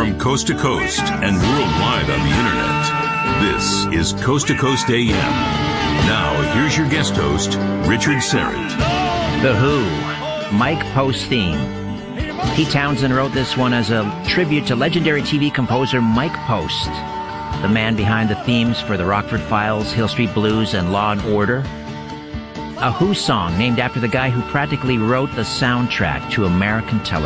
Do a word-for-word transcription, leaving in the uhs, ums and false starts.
From coast to coast and worldwide on the internet, this is Coast to Coast A M. Now, here's your guest host, Richard Syrett. The Who, Mike Post theme. Pete Townsend wrote this one as a tribute to legendary T V composer Mike Post, the man behind the themes for The Rockford Files, Hill Street Blues, and Law and Order. A Who song named after the guy who practically wrote the soundtrack to American television.